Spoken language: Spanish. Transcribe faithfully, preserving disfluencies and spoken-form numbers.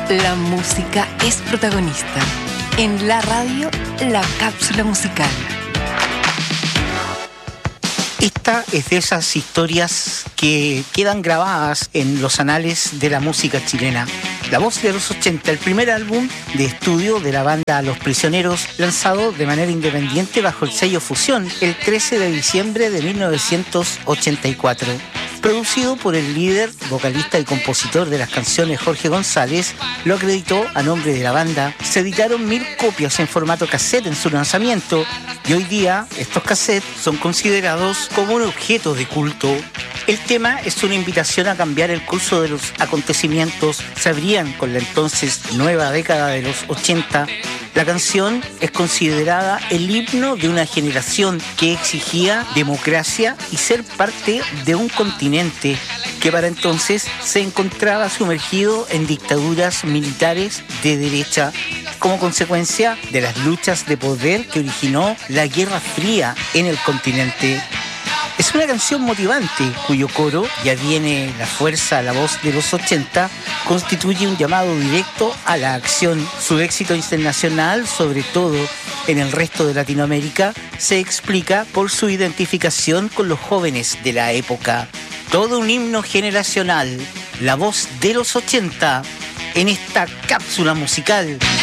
La música es protagonista. En la radio, la cápsula musical. Esta es de esas historias que quedan grabadas en los anales de la música chilena. La Voz de los ochenta, el primer álbum de estudio de la banda Los Prisioneros, lanzado de manera independiente bajo el sello Fusión el trece de diciembre de mil novecientos ochenta y cuatro. Producido por el líder, vocalista y compositor de las canciones Jorge González, lo acreditó a nombre de la banda. Se editaron mil copias en formato cassette en su lanzamiento y hoy día estos cassettes son considerados como un objeto de culto. El tema es una invitación a cambiar el curso de los acontecimientos. Se abrían con la entonces nueva década de los ochenta. La canción es considerada el himno de una generación que exigía democracia y ser parte de un continente que para entonces se encontraba sumergido en dictaduras militares de derecha como consecuencia de las luchas de poder que originó la Guerra Fría en el continente. Es una canción motivante cuyo coro, ya viene la fuerza, la voz de los ochenta, constituye un llamado directo a la acción. Su éxito internacional, sobre todo en el resto de Latinoamérica, se explica por su identificación con los jóvenes de la época. Todo un himno generacional, la voz de los ochenta, en esta cápsula musical.